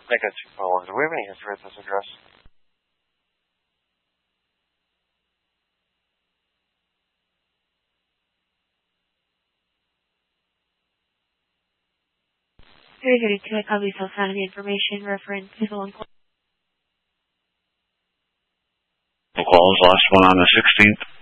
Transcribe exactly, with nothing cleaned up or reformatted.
Echo two four one. Do we have any history at this address? Very good. Can I copy self-signing information reference to the one call? Calls last one on the sixteenth.